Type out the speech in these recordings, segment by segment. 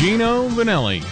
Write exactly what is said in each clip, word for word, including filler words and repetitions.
Gino Vanelli.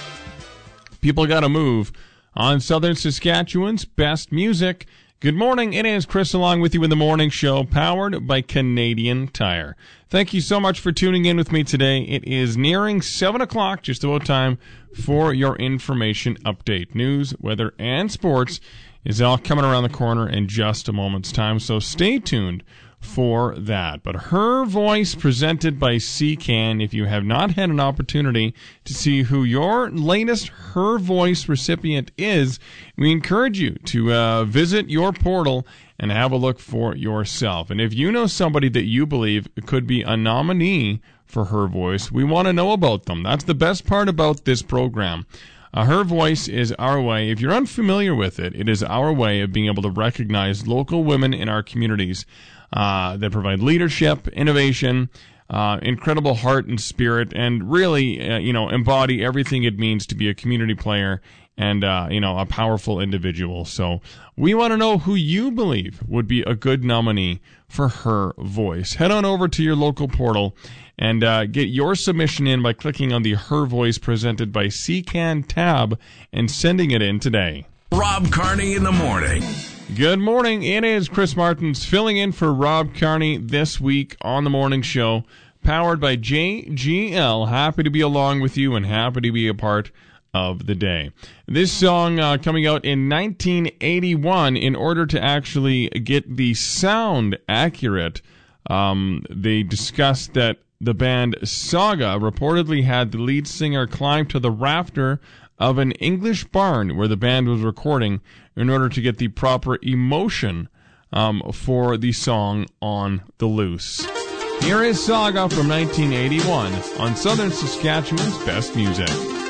People Gotta Move on Southern Saskatchewan's best music. Good morning. It is Chris along with you in the morning show, powered by Canadian Tire. Thank you so much for tuning in with me today. It is nearing seven o'clock, just about time for your information update. News, weather, and sports is all coming around the corner in just a moment's time, so stay tuned for that. But Her Voice, presented by C CAN. If you have not had an opportunity to see who your latest Her Voice recipient is, we encourage you to uh, visit your portal and have a look for yourself. And if you know somebody that you believe could be a nominee for Her Voice, we want to know about them. That's the best part about this program. Uh, Her Voice is our way. If you're unfamiliar with it, it is our way of being able to recognize local women in our communities uh, that provide leadership, innovation, uh, incredible heart and spirit, and really, uh, you know, embody everything it means to be a community player and, uh, you know, a powerful individual. So we want to know who you believe would be a good nominee for Her Voice. Head on over to your local portal and uh, get your submission in by clicking on the Her Voice presented by C CAN tab and sending it in today. Rob Carney in the morning. Good morning. It is Chris Martins filling in for Rob Carney this week on the morning show, powered by J G L. Happy to be along with you and happy to be a part of the day. This song uh, coming out in nineteen eighty-one. In order to actually get the sound accurate, um, they discussed that the band Saga reportedly had the lead singer climb to the rafter of an English barn where the band was recording in order to get the proper emotion um, for the song On the Loose. Here is Saga from nineteen eighty-one on Southern Saskatchewan's best music.